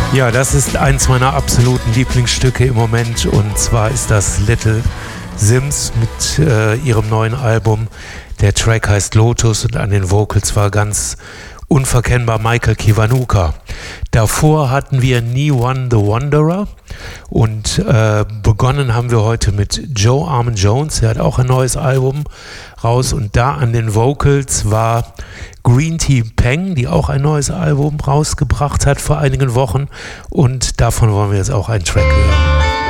Ja, das ist eins meiner absoluten Lieblingsstücke im Moment, und zwar ist das Little Simz mit ihrem neuen Album. Der Track heißt Lotus und an den Vocals war ganz unverkennbar Michael Kiwanuka. Davor hatten wir Nie One the Wanderer und begonnen haben wir heute mit Joe Armon-Jones. Der hat auch ein neues Album raus, und da an den Vocals war Green Tea Peng, die auch ein neues Album rausgebracht hat vor einigen Wochen, und davon wollen wir jetzt auch einen Track hören.